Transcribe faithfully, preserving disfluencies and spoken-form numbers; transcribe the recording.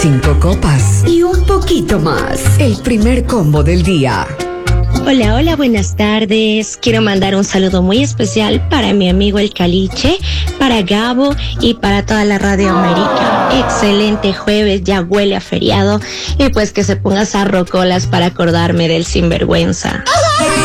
cinco copas y un poquito más. El primer combo del día. Hola, hola, buenas tardes. Quiero mandar un saludo muy especial para mi amigo El Caliche, para Gabo y para toda la Radio América. Excelente jueves, ya huele a feriado y pues que se ponga zarrocolas para acordarme del sinvergüenza.